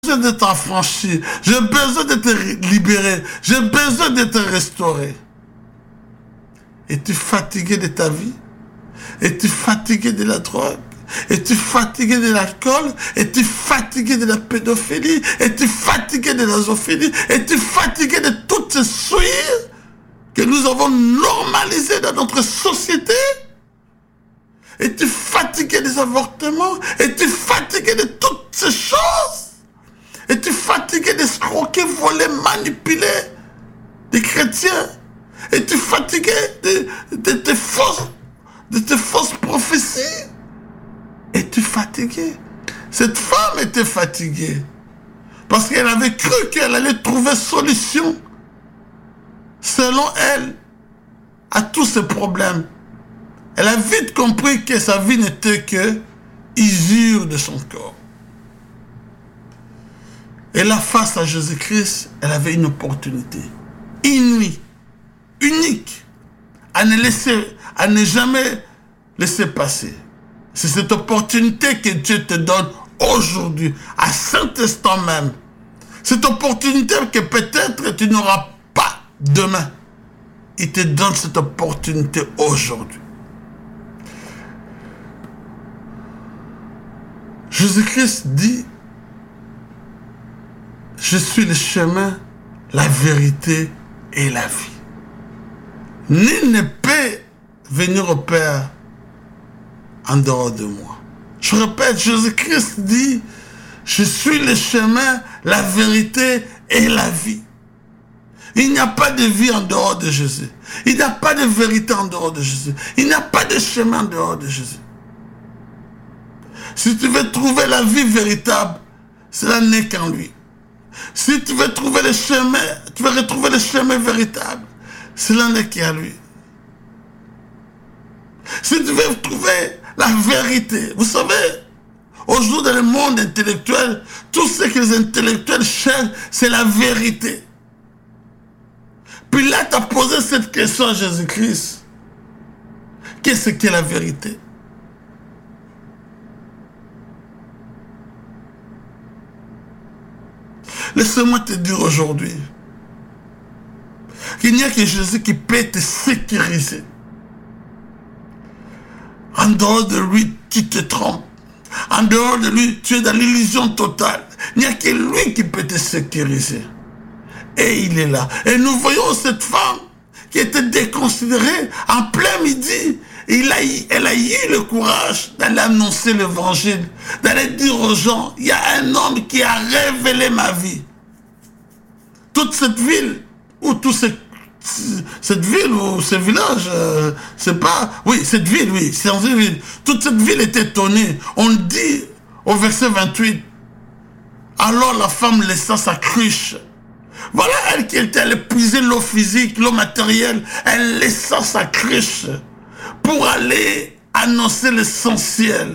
besoin d'être affranchi. J'ai besoin d'être libéré. J'ai besoin d'être restauré. Es-tu fatigué de ta vie? Es-tu fatigué de la drogue? Es-tu fatigué de l'alcool? Es-tu fatigué de la pédophilie? Es-tu fatigué de la zoophilie? Es-tu fatigué de toutes ces souillures que nous avons normalisées dans notre société? Es-tu fatigué des avortements? Es-tu fatigué de toutes ces choses? Es-tu fatigué d'escroquer, voler, manipuler des chrétiens? Es-tu fatigué de tes fausses prophéties? Es-tu fatigué? Cette femme était fatiguée parce qu'elle avait cru qu'elle allait trouver solution, selon elle, à tous ces problèmes. Elle a vite compris que sa vie n'était que usure de son corps. Et là, face à Jésus-Christ, elle avait une opportunité inouïe, unique, à ne jamais laisser passer. C'est cette opportunité que Dieu te donne aujourd'hui, à cet instant même. Cette opportunité que peut-être tu n'auras pas demain. Il te donne cette opportunité aujourd'hui. Jésus-Christ dit, je suis le chemin, la vérité et la vie. Nul ne peut venir au Père en dehors de moi. Je répète, Jésus-Christ dit, je suis le chemin, la vérité et la vie. Il n'y a pas de vie en dehors de Jésus. Il n'y a pas de vérité en dehors de Jésus. Il n'y a pas de chemin en dehors de Jésus. Si tu veux trouver la vie véritable, cela n'est qu'en lui. Si tu veux trouver le chemin, tu veux retrouver le chemin véritable, cela n'est qu'en lui. Si tu veux trouver la vérité, vous savez, aujourd'hui dans le monde intellectuel, tout ce que les intellectuels cherchent, c'est la vérité. Pilate a posé cette question à Jésus-Christ. Qu'est-ce qu'est la vérité? Laisse-moi te dire aujourd'hui qu'il n'y a que Jésus qui peut te sécuriser. En dehors de lui, tu te trompes. En dehors de lui, tu es dans l'illusion totale. Il n'y a que lui qui peut te sécuriser. Et il est là. Et nous voyons cette femme qui était déconsidérée en plein midi. Elle a eu le courage d'aller annoncer l'évangile, d'aller dire aux gens, il y a un homme qui a révélé ma vie. Toute cette ville, ou cette ville ou ce village, c'est pas... Oui, cette ville, oui, c'est une ville. Toute cette ville est étonnée. On dit au verset 28, alors la femme laissa sa cruche. Voilà elle qui était allée puiser l'eau physique, l'eau matérielle. Elle laissa sa cruche pour aller annoncer l'essentiel.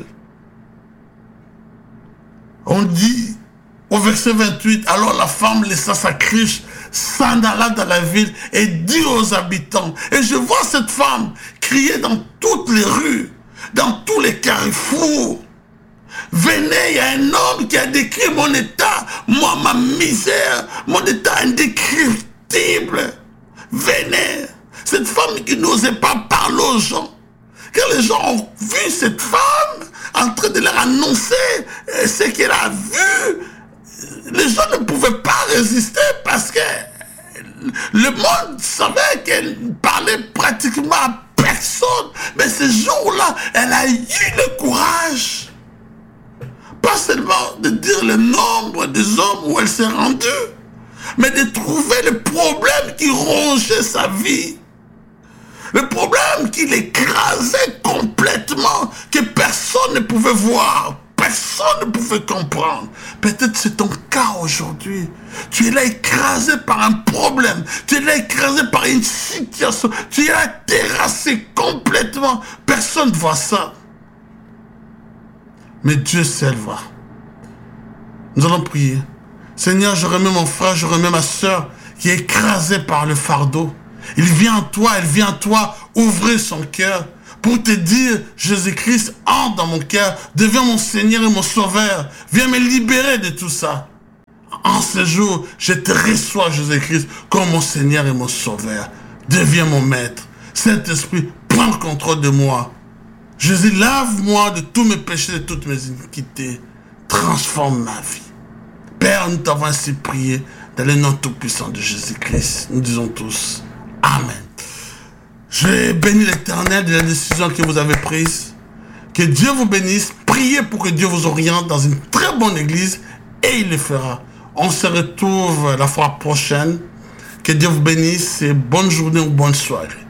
On dit au verset 28, alors la femme laissa sa cruche, s'en alla dans la ville et dit aux habitants. Et je vois cette femme crier dans toutes les rues, dans tous les carrefours. Venez, il y a un homme qui a décrit mon état, moi, ma misère, mon état indescriptible. Venez. Cette femme qui n'osait pas parler aux gens. Quand les gens ont vu cette femme en train de leur annoncer ce qu'elle a vu, les gens ne pouvaient pas résister parce que le monde savait qu'elle parlait pratiquement à personne. Mais ce jour-là, elle a eu le courage, pas seulement de dire le nombre des hommes où elle s'est rendue, mais de trouver le problème qui rongeait sa vie. Le problème qui l'écrasait complètement, que personne ne pouvait voir, personne ne pouvait comprendre. Peut-être c'est ton cas aujourd'hui. Tu es là écrasé par un problème. Tu es là écrasé par une situation. Tu es là terrassé complètement. Personne ne voit ça. Mais Dieu seul voit. Nous allons prier. Seigneur, je remets mon frère, je remets ma soeur qui est écrasée par le fardeau. Il vient à toi, elle vient à toi ouvrir son cœur pour te dire, Jésus-Christ, entre dans mon cœur, deviens mon Seigneur et mon Sauveur. Viens me libérer de tout ça. En ce jour, je te reçois, Jésus-Christ, comme mon Seigneur et mon Sauveur. Deviens mon maître. Saint-Esprit, prends le contrôle de moi. Jésus, lave-moi de tous mes péchés, de toutes mes iniquités. Transforme ma vie. Père, nous t'avons ainsi prié dans le nom tout-puissant de Jésus-Christ. Nous disons tous Amen. Je bénis l'Éternel de la décision que vous avez prise. Que Dieu vous bénisse. Priez pour que Dieu vous oriente dans une très bonne église et il le fera. On se retrouve la fois prochaine. Que Dieu vous bénisse et bonne journée ou bonne soirée.